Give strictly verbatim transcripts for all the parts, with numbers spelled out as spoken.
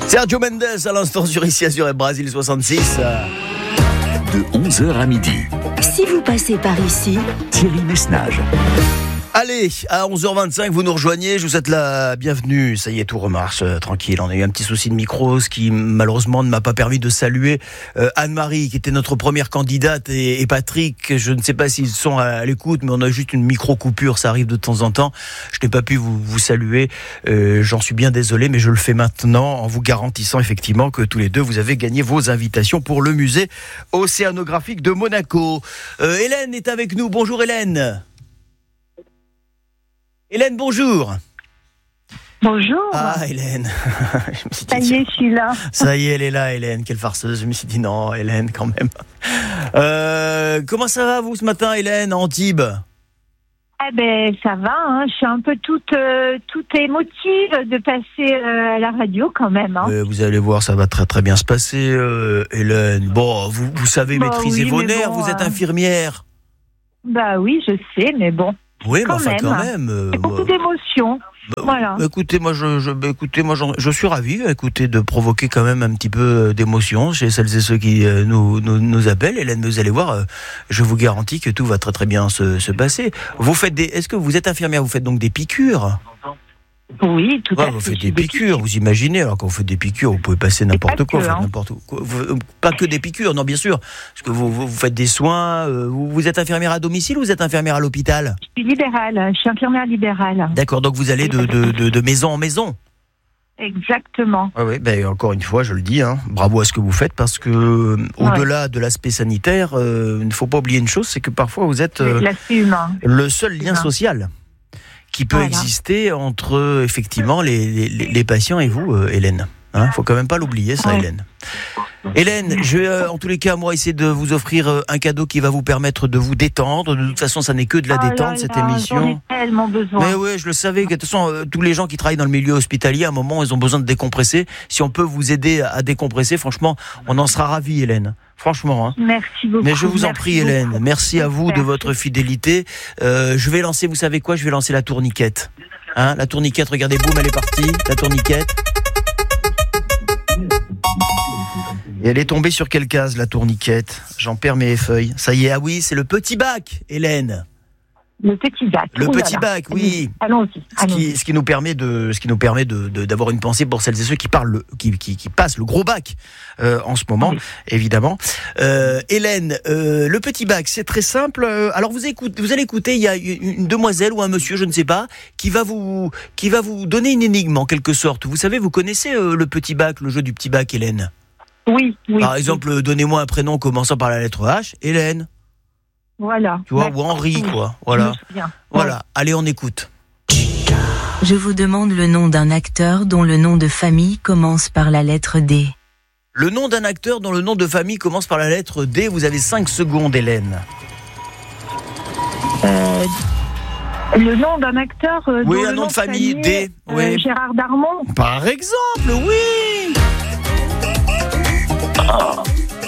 Sergio Mendes à l'instant sur ici à Zurich, Brasil soixante-six. De onze heures à midi. Si vous passez par ici, Thierry Messnage. Allez, à onze heures vingt-cinq, vous nous rejoignez, je vous souhaite la bienvenue. Ça y est, tout remarche, euh, tranquille. On a eu un petit souci de micro, ce qui malheureusement ne m'a pas permis de saluer euh, Anne-Marie, qui était notre première candidate, et, et Patrick. Je ne sais pas s'ils sont à, à l'écoute, mais on a juste une micro-coupure, ça arrive de temps en temps. Je n'ai pas pu vous, vous saluer, euh, j'en suis bien désolé, mais je le fais maintenant en vous garantissant effectivement que tous les deux, vous avez gagné vos invitations pour le musée océanographique de Monaco. Euh, Hélène est avec nous, bonjour Hélène. Hélène, bonjour. Bonjour. Ah, Hélène. Je me suis dit, ça y est, je suis là. Ça y est, elle est là, Hélène. Quelle farceuse. Je me suis dit, non, Hélène, quand même. Euh, comment ça va, vous, ce matin, Hélène, à Antibes ? Eh ben, ça va. Hein. Je suis un peu toute, euh, toute émotive de passer euh, à la radio, quand même. Hein. Euh, vous allez voir, ça va très, très bien se passer, euh, Hélène. Bon, vous, vous savez bah, maîtriser oui, vos nerfs. bon, vous êtes euh... infirmière. Bah oui, je sais, mais bon. Oui, mais quand enfin, même. quand même. Euh, beaucoup bah... d'émotions. Bah, voilà. Bah, écoutez, moi, je, je, bah, écoutez, moi, je suis ravi, écoutez, de provoquer quand même un petit peu d'émotion chez celles et ceux qui euh, nous, nous, nous appellent. Hélène, vous allez voir, euh, je vous garantis que tout va très très bien se, se passer. Vous faites des, est-ce que vous êtes infirmière, vous faites donc des piqûres ? Oui, tout ouais, à fait. Vous faites des piqûres, vous imaginez, alors quand vous faites des piqûres, vous pouvez passer n'importe quoi, que, faire hein. n'importe quoi. Vous, pas que des piqûres, non, bien sûr. Parce que vous, vous, vous faites des soins, euh, vous, vous êtes infirmière à domicile ou vous êtes infirmière à l'hôpital ? Je suis libérale, je suis infirmière libérale. D'accord, donc vous allez de, de, de, de maison en maison ? Exactement. Ah oui, ben encore une fois, je le dis, hein, bravo à ce que vous faites, parce que euh, au-delà de l'aspect sanitaire, euh, il ne faut pas oublier une chose, c'est que parfois vous êtes euh, l'aspect humain. Le seul lien humain. social qui peut voilà. exister entre effectivement les, les, les patients et vous, euh, Hélène. Il hein, ne faut quand même pas l'oublier, ça, ouais. Hélène. Hélène, je vais euh, en tous les cas, moi, essayer de vous offrir euh, un cadeau qui va vous permettre de vous détendre. De toute façon, ça n'est que de la oh détente, là cette là, émission. J'en ai tellement besoin. Mais oui, je le savais. De toute façon, euh, tous les gens qui travaillent dans le milieu hospitalier, à un moment, ils ont besoin de décompresser. Si on peut vous aider à, à décompresser, franchement, on en sera ravis, Hélène. Franchement. Hein. Merci beaucoup. Mais je vous en merci prie, beaucoup. Hélène. Merci à vous merci. de votre fidélité. Euh, je vais lancer, vous savez quoi ? Je vais lancer la tourniquette. Hein, la tourniquette, regardez, boum, elle est partie. La tourniquette. Et elle est tombée sur quelle case, la tourniquette ? J'en perds mes feuilles. Ça y est, ah oui, c'est le petit bac, Hélène. Le petit bac. Le oh petit là bac, là. oui. Allons-y. allons-y. Ce, qui, ce qui nous permet de, ce qui nous permet de, de d'avoir une pensée pour celles et ceux qui parlent, le, qui, qui, qui passent le gros bac euh, en ce moment, oui. évidemment. Euh, Hélène, euh, le petit bac, c'est très simple. Alors vous écoutez, vous allez écouter, il y a une demoiselle ou un monsieur, je ne sais pas, qui va vous, qui va vous donner une énigme en quelque sorte. Vous savez, vous connaissez euh, le petit bac, le jeu du petit bac, Hélène ? Oui, oui. Par exemple, oui. donnez-moi un prénom commençant par la lettre H, Hélène. Voilà. Tu vois, ou Henri, quoi. Voilà. Voilà. Ouais. Allez, on écoute. Je vous demande le nom d'un acteur dont le nom de famille commence par la lettre D. Le nom d'un acteur dont le nom de famille commence par la lettre D. Vous avez cinq secondes, Hélène. Euh, le nom d'un acteur euh, oui, dont un le nom de famille, famille D. Euh, oui. Gérard Darmon. Par exemple, oui. Oh.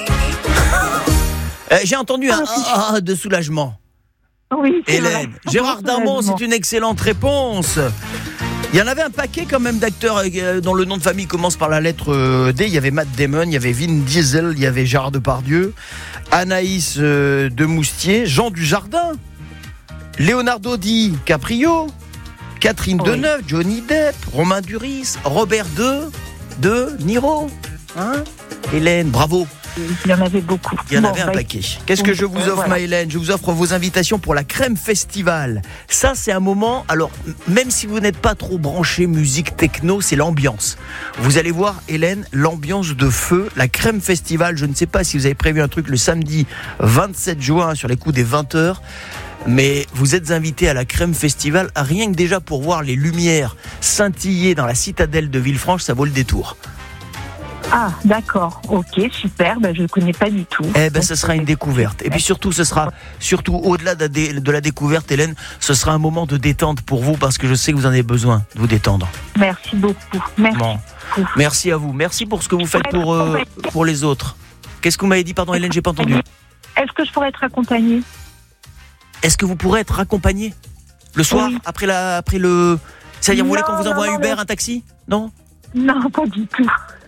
Euh, j'ai entendu un ah, ah de soulagement. Oui, c'est Hélène. vrai. Gérard Darmon, c'est une excellente réponse. Il y en avait un paquet quand même d'acteurs dont le nom de famille commence par la lettre D. Il y avait Matt Damon, il y avait Vin Diesel, il y avait Gérard Depardieu, Anaïs de Moustier, Jean Dujardin, Leonardo DiCaprio, Catherine oui. Deneuve, Johnny Depp, Romain Duris, Robert De, De Niro. Hein ? Hélène, bravo. Il y en avait beaucoup. Il y en bon, avait un bah, paquet. Qu'est-ce que je vous offre, voilà. ma Hélène ? Je vous offre vos invitations pour la Crème Festival. Ça, c'est un moment, alors, même si vous n'êtes pas trop branché musique techno, c'est l'ambiance. Vous allez voir, Hélène, l'ambiance de feu, la Crème Festival. Je ne sais pas si vous avez prévu un truc le samedi vingt-sept juin sur les coups des vingt heures. Mais vous êtes invité à la Crème Festival, rien que déjà pour voir les lumières scintiller dans la citadelle de Villefranche, ça vaut le détour. Ah, d'accord, ok, super, ben, je ne connais pas du tout. Eh ben, ce sera une découverte. Et puis surtout, ce sera, surtout au-delà de la, dé, de la découverte, Hélène, ce sera un moment de détente pour vous, parce que je sais que vous en avez besoin de vous détendre. Merci beaucoup, merci. Bon. Merci à vous, merci pour ce que vous faites pour, euh, pour les autres. Qu'est-ce que vous m'avez dit, pardon Hélène, j'ai pas entendu. Est-ce que je pourrais être accompagnée ? Est-ce que vous pourrez être accompagnée le soir, oui. après, la, après le... C'est-à-dire, vous voulez qu'on vous envoie non, un Uber, mais... un taxi ? Non ? Non, pas du tout.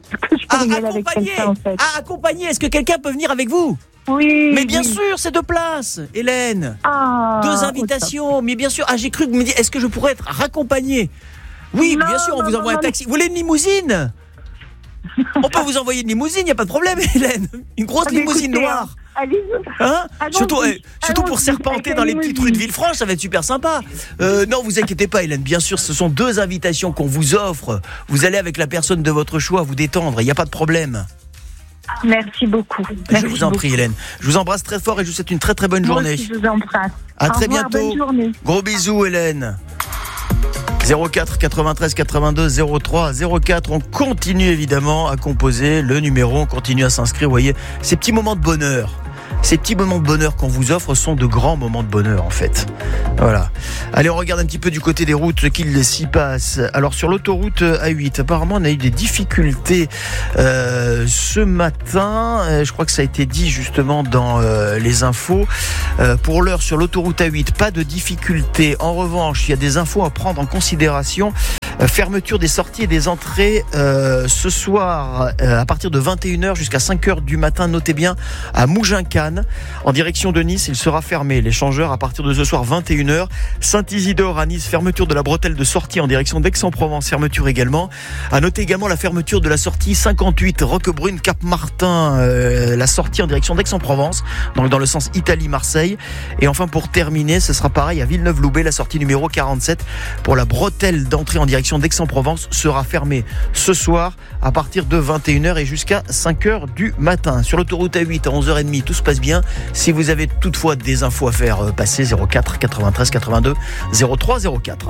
que je Ah, pourrais y aller avec accompagné. quelqu'un en fait. Ah, accompagné. Est-ce que quelqu'un peut venir avec vous? Oui. Mais bien oui. sûr, c'est deux places, Hélène. Ah, Deux au top. invitations. Mais bien sûr. Ah, j'ai cru que vous me disiez, est-ce que je pourrais être raccompagné? Oui, Non, bien sûr, on non, vous non, envoie un non, taxi. Vous voulez une limousine? On peut vous envoyer une limousine, il n'y a pas de problème, Hélène. Une grosse Ah, mais limousine écoutez, noire. Allez-y. Hein Allons-y. surtout eh, surtout pour Allons-y, serpenter avec dans la les petites limousine. rues de Villefranche, ça va être super sympa. Euh, non, vous inquiétez pas, Hélène. Bien sûr, ce sont deux invitations qu'on vous offre. Vous allez avec la personne de votre choix vous détendre. Il n'y a pas de problème. Merci beaucoup. Je Merci vous en prie, beaucoup. Hélène. Je vous embrasse très fort et je vous souhaite une très très bonne Moi journée. aussi, je vous embrasse. À Au très revoir, bientôt. Bonne journée. Gros bisous, Hélène. zéro quatre quatre-vingt-treize quatre-vingt-deux zéro trois zéro quatre. On continue évidemment à composer le numéro. On continue à s'inscrire. Vous voyez, ces petits moments de bonheur. Ces petits moments de bonheur qu'on vous offre sont de grands moments de bonheur en fait. Voilà. Allez, on regarde un petit peu du côté des routes ce qu'il s'y passe. Alors sur l'autoroute A huit, apparemment on a eu des difficultés euh, ce matin. Euh, je crois que ça a été dit justement dans euh, les infos. Euh, pour l'heure sur l'autoroute A huit, pas de difficultés. En revanche, il y a des infos à prendre en considération. Euh, fermeture des sorties et des entrées euh, ce soir euh, à partir de vingt et une heures jusqu'à cinq heures du matin. Notez bien, à Mougins-Cannes, en direction de Nice, il sera fermé. L'échangeur à partir de ce soir vingt et une heures. Saint-Isidore à Nice, fermeture de la bretelle de sortie en direction d'Aix-en-Provence, fermeture également. À noter également la fermeture de la sortie cinquante-huit Roquebrune Cap-Martin, euh, la sortie en direction d'Aix-en-Provence, donc dans le sens Italie-Marseille. Et enfin pour terminer, ce sera pareil à Villeneuve-Loubet, la sortie numéro quarante-sept pour la bretelle d'entrée en direction d'Aix-en-Provence sera fermée ce soir à partir de vingt et une heures et jusqu'à cinq heures du matin. Sur l'autoroute A huit à onze heures trente, tout se passe bien. Si vous avez toutefois des infos à faire passer, zéro quatre quatre-vingt-treize quatre-vingt-deux zéro trois zéro quatre.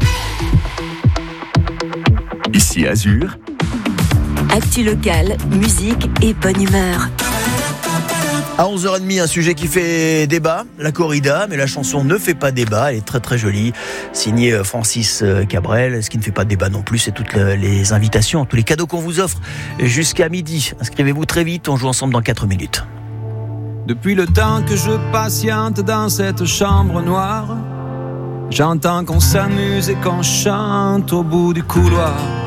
Ici Azur, Actu locale, musique et bonne humeur. À onze heures trente, un sujet qui fait débat, la corrida, mais la chanson ne fait pas débat, elle est très très jolie, signée Francis Cabrel. Ce qui ne fait pas débat non plus, c'est toutes les invitations, tous les cadeaux qu'on vous offre jusqu'à midi. Inscrivez-vous très vite, on joue ensemble dans quatre minutes. Depuis le temps que je patiente dans cette chambre noire, j'entends qu'on s'amuse et qu'on chante au bout du couloir.